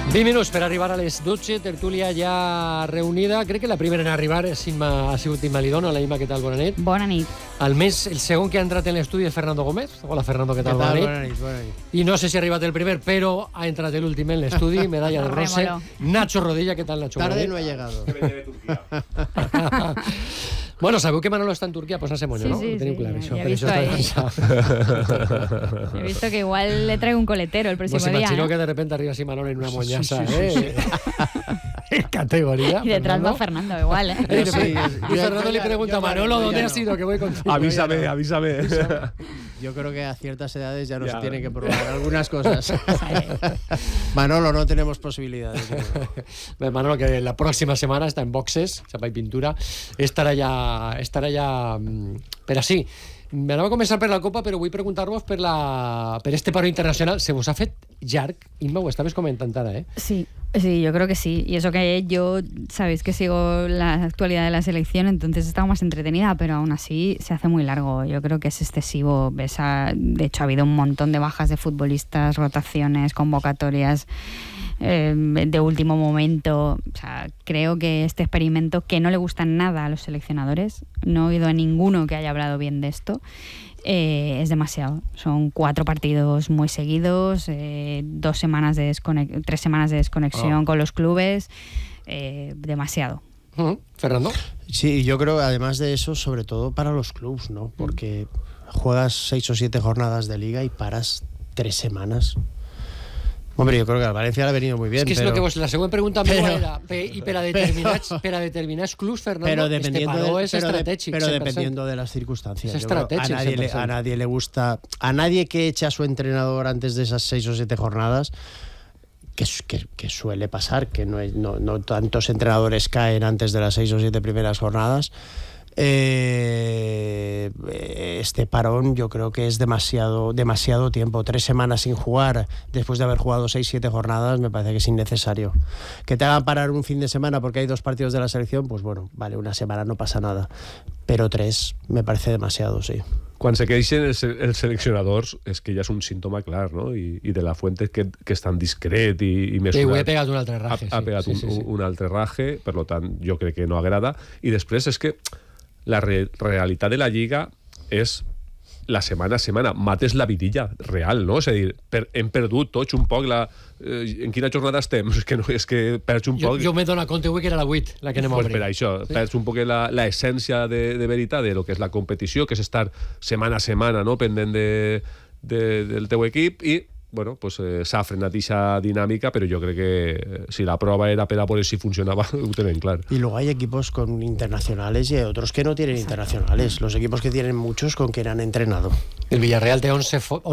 20 minuts per arribar a les 12, tertúlia ja reunida. Crec que la primera en arribar ha sigut Imma Lidón. Hola, Imma, què tal? Bona nit. Bona nit. El segon que ha entrat en l'estudi és Fernando Gómez. Hola, Fernando, què tal? Bona nit. Bona nit. I no sé si ha arribat el primer, però ha entrat l'últim en l'estudi, medalla de bronce. Nacho Rodilla, què tal, Nacho? Tarde no ha llegado. Bueno, sabeu que Manolo está en Turquía, pues no sé moño, sí, ¿no? Sí, lo tenéis claro, eso. Pero He visto está He visto que igual le traigo un coletero el próximo pues día. Imagino, ¿no? que de repente arriba así Manolo en una moñasa, en categoría. Y detrás va Fernando igual, ¿eh? Y Fernando le pregunta a Manolo, ¿dónde has ido? Que voy contigo. Avísame. Yo creo que a ciertas edades ya no se tiene que probar algunas cosas. Manolo, no tenemos posibilidades. Manolo, que la próxima semana está en boxes, Chapa y Pintura, estarà ja per així. M'anava a començar per la Copa, però vull preguntar-vos per este paro internacional. Se vos ha fet llarg? Imma, ho estaves comentant ara, ¿eh? Sí, yo creo que sí. Y eso que yo, sabéis que sigo la actualidad de la selección, entonces he estado más entretenida, pero aún así se hace muy largo. Yo creo que es excesivo. De hecho, ha habido un montón de bajas de futbolistas, rotaciones, convocatorias de último momento. O sea, creo que este experimento, que no le gusta nada a los seleccionadores, no he oído a ninguno que haya hablado bien de esto, es demasiado. Son 4 partidos muy seguidos, 3 semanas de desconexión con los clubes, demasiado. Fernando. Sí, yo creo, además de eso, sobre todo para los clubs, ¿no? Porque juegas 6 o 7 jornadas de liga y paras 3 semanas. Hombre, yo creo que al Valencia le ha venido muy bien. És que és el que vos... La següent pregunta era, i per a determinats clubs, Fernando, este paró és estratègic. Pero dependiendo de las circunstancias. Es estratégico. A nadie le gusta... A nadie que eche a su entrenador antes de esas 6 o 7 jornadas, que suele pasar, que no tantos entrenadores caen antes de las 6 o 7 primeras jornadas. Este parón yo creo que es demasiado tiempo. 3 semanas sin jugar después de haber jugado 6-7 jornadas me parece que es innecesario. Que te hagan parar un fin de semana porque hay 2 partidos de la selección, pues bueno, vale, una semana no pasa nada, pero 3 me parece demasiado, sí. Quan se queixen els seleccionadors és que ja és un símptoma clar, no? I de la Fuente que és tan discret i mesurat. Sí, ho he pegat un altre raje. Ha pegat un altre raje, per tant jo crec que no agrada. I després és que la realitat de la Lliga és la setmana a setmana. Mates la vidilla real, no? És a dir, hem perdut tots un poc en quina jornada estem? És que perds un poc... Jo m'he donat compte avui que era la 8, la que anem a obrir. Per això, perds un poc l'essència de veritat de lo que és la competició, que és estar setmana a setmana, no? Pendent del teu equip, i bueno, pues s'ha frenat esa dinàmica, pero yo creo que si la prueba era para ver si funcionaba, lo tienen claro. Y luego hay equipos con internacionales y hay otros que no tienen internacionales. Los equipos que tienen muchos con quien han entrenado. El Villarreal de 11